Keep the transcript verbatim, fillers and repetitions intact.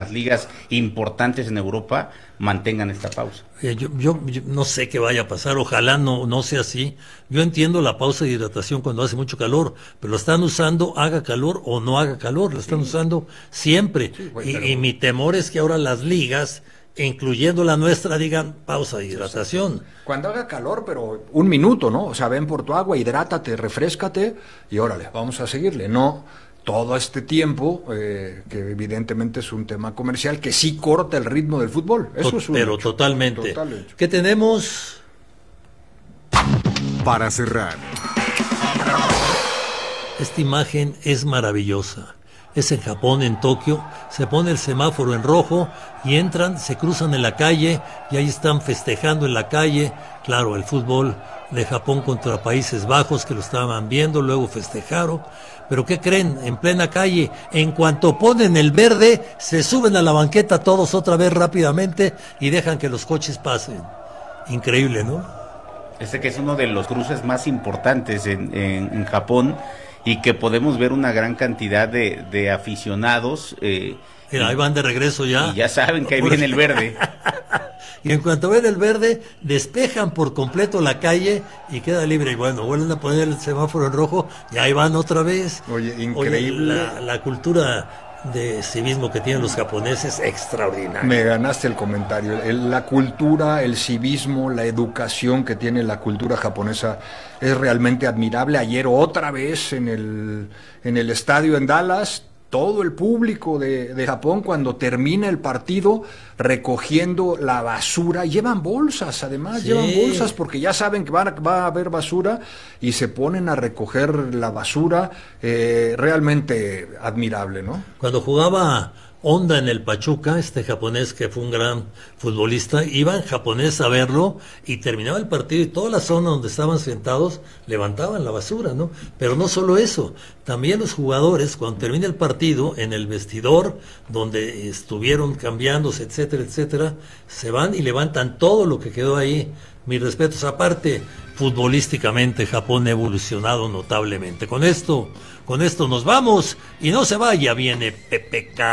las ligas importantes en Europa mantengan esta pausa. Yo, yo, yo no sé qué vaya a pasar, ojalá no, no sea así. Yo entiendo la pausa de hidratación cuando hace mucho calor, pero lo están usando haga calor o no haga calor, lo están sí. usando siempre. Sí, güey, y, pero... y mi temor es que ahora las ligas, incluyendo la nuestra, digan pausa de hidratación. Cuando haga calor, pero un minuto, ¿no? O sea, ven por tu agua, hidrátate, refréscate y órale, vamos a seguirle. No todo este tiempo, eh, que evidentemente es un tema comercial, que sí corta el ritmo del fútbol. Eso es un Pero hecho, totalmente. Total hecho. ¿Qué tenemos? Para cerrar. Esta imagen es maravillosa. Es en Japón, en Tokio, se pone el semáforo en rojo y entran, se cruzan en la calle y ahí están festejando en la calle, claro, el fútbol de Japón contra Países Bajos, que lo estaban viendo, luego festejaron, pero ¿qué creen? En plena calle, en cuanto ponen el verde, se suben a la banqueta todos otra vez rápidamente y dejan que los coches pasen. Increíble, ¿no? Este que es uno de los cruces más importantes en, en, en Japón, y que podemos ver una gran cantidad de, de aficionados. Eh, Mira, ahí van de regreso ya. Y ya saben que ahí viene el verde. Y en cuanto ven el verde, despejan por completo la calle y queda libre. Y bueno, vuelven a poner el semáforo en rojo y ahí van otra vez. Oye, increíble. Oye, la, la cultura de civismo que tienen los japoneses, extraordinaria. Me ganaste el comentario. El, la cultura, el civismo, la educación que tiene la cultura japonesa es realmente admirable. Ayer otra vez en el, en el estadio en Dallas, todo el público de, de Japón, cuando termina el partido, recogiendo la basura, llevan bolsas, además, sí. llevan bolsas porque ya saben que va a, va a haber basura y se ponen a recoger la basura, eh, realmente admirable, ¿no? Cuando jugaba Honda en el Pachuca, este japonés que fue un gran futbolista, iba en japonés a verlo y terminaba el partido y toda la zona donde estaban sentados levantaban la basura, ¿no? Pero no solo eso, también los jugadores cuando termina el partido en el vestidor donde estuvieron cambiándose, etcétera, etcétera, se van y levantan todo lo que quedó ahí. Mis respetos. Aparte, futbolísticamente Japón ha evolucionado notablemente. Con esto, con esto nos vamos y no se vaya, viene P P K.